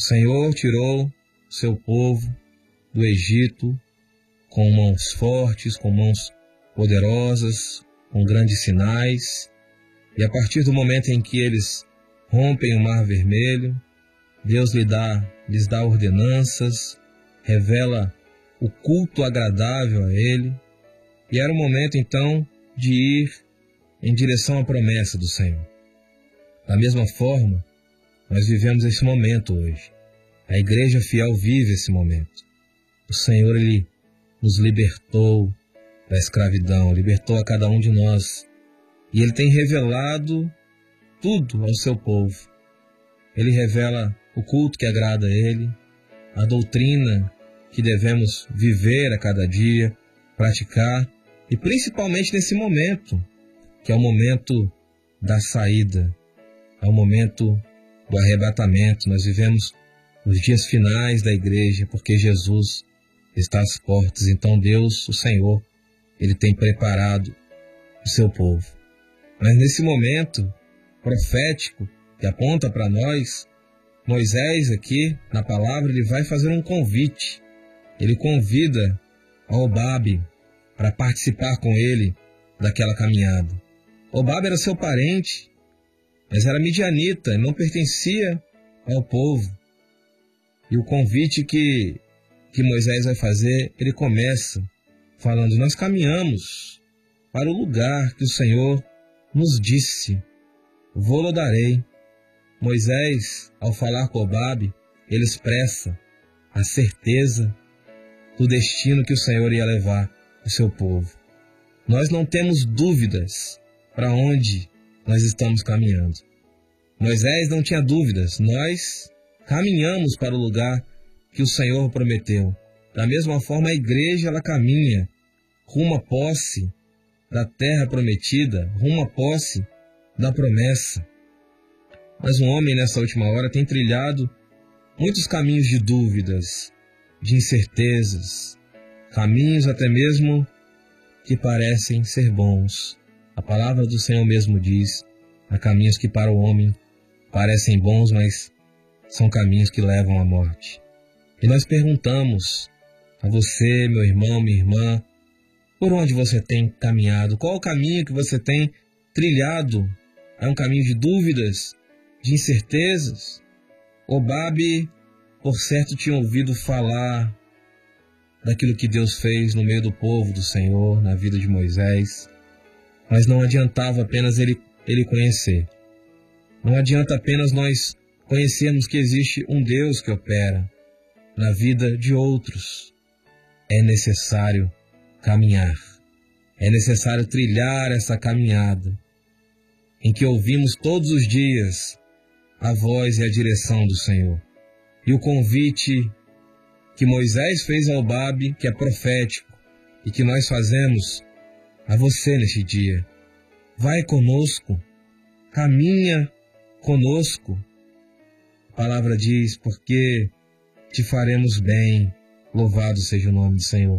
Senhor tirou seu povo do Egito com mãos fortes, com mãos poderosas, com grandes sinais. E a partir do momento em que eles rompem o Mar Vermelho, Deus lhes dá ordenanças, revela o culto agradável a Ele. E era o momento então de ir em direção à promessa do Senhor. Da mesma forma, nós vivemos esse momento hoje. A igreja fiel vive esse momento. O Senhor, Ele nos libertou da escravidão, libertou a cada um de nós. E Ele tem revelado tudo ao seu povo. Ele revela o culto que agrada a Ele, a doutrina que devemos viver a cada dia, praticar, e principalmente nesse momento, que é o momento da saída, é o momento do arrebatamento. Nós vivemos os dias finais da igreja, porque Jesus está às portas. Então Deus, o Senhor, Ele tem preparado o seu povo. Mas nesse momento profético que aponta para nós, Moisés aqui, na palavra, ele vai fazer um convite. Ele convida Hobabe para participar com ele daquela caminhada. Hobabe era seu parente, mas era midianita, não pertencia ao povo. E o convite que Moisés vai fazer, ele começa falando: nós caminhamos para o lugar que o Senhor nos disse, vou-lo darei. Moisés, ao falar com Hobabe, ele expressa a certeza do destino que o Senhor ia levar o seu povo. Nós não temos dúvidas para onde nós estamos caminhando. Moisés não tinha dúvidas, nós caminhamos para o lugar que o Senhor prometeu. Da mesma forma, a igreja ela caminha rumo à posse da terra prometida, rumo à posse da promessa. Mas um homem nessa última hora tem trilhado muitos caminhos de dúvidas, de incertezas, caminhos até mesmo que parecem ser bons. A palavra do Senhor mesmo diz: há caminhos que para o homem parecem bons, mas são caminhos que levam à morte. E nós perguntamos a você, meu irmão, minha irmã, por onde você tem caminhado? Qual o caminho que você tem trilhado? É um caminho de dúvidas, de incertezas? Hobabe, por certo, tinha ouvido falar daquilo que Deus fez no meio do povo do Senhor, na vida de Moisés. Mas não adiantava apenas ele conhecer. Não adianta apenas nós conhecermos que existe um Deus que opera na vida de outros. É necessário caminhar. É necessário trilhar essa caminhada em que ouvimos todos os dias a voz e a direção do Senhor. E o convite que Moisés fez a Hobabe, que é profético, e que nós fazemos a você neste dia: vai conosco, caminha conosco. A palavra diz: porque te faremos bem, louvado seja o nome do Senhor.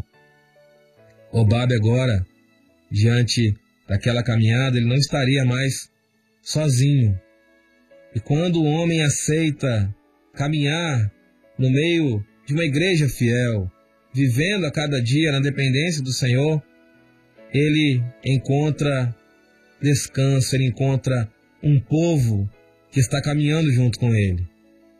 Hobabe agora, diante daquela caminhada, ele não estaria mais sozinho. E quando o homem aceita caminhar no meio de uma igreja fiel, vivendo a cada dia na dependência do Senhor, ele encontra descanso, ele encontra um povo que está caminhando junto com ele.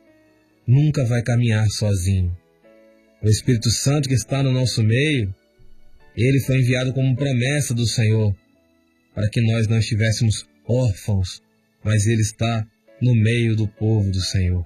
Nunca vai caminhar sozinho. O Espírito Santo que está no nosso meio, ele foi enviado como promessa do Senhor, para que nós não estivéssemos órfãos, mas ele está no meio do povo do Senhor.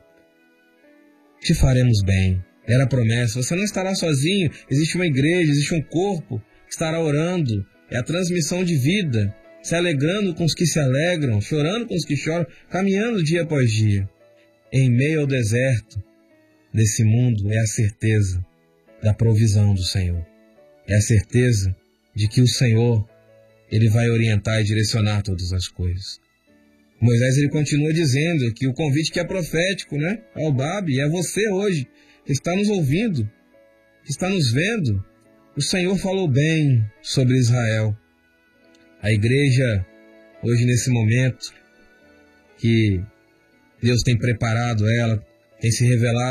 Te faremos bem. Era a promessa. Você não estará sozinho. Existe uma igreja, existe um corpo que estará orando. É a transmissão de vida, se alegrando com os que se alegram, chorando com os que choram, caminhando dia após dia. Em meio ao deserto desse mundo é a certeza da provisão do Senhor. É a certeza de que o Senhor, ele vai orientar e direcionar todas as coisas. Moisés, ele continua dizendo que o convite que é profético, a Hobabe, é você hoje, que está nos ouvindo, que está nos vendo. O Senhor falou bem sobre Israel. A igreja, hoje nesse momento, que Deus tem preparado ela, tem se revelado